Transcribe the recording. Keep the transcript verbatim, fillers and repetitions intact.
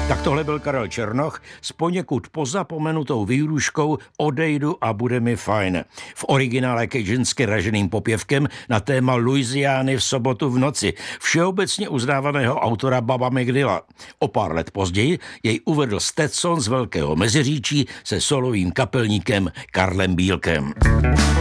Tak tohle byl Karel Černoch s poněkud pozapomenutou výhruškou Odejdu a bude mi fajn. V originále cajunsky raženým popěvkem na téma Louisiany v sobotu v noci všeobecně uznávaného autora Baba McDilla. O pár let později jej uvedl Stetson z Velkého Meziříčí se solovým kapelníkem Karlem Bílkem.